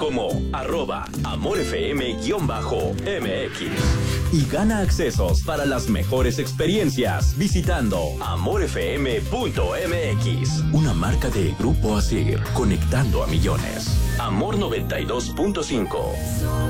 como @amorfm_mx y gana accesos para las mejores experiencias visitando amorfm.mx, una marca de Grupo Asir, conectando a millones. Amor 92.5.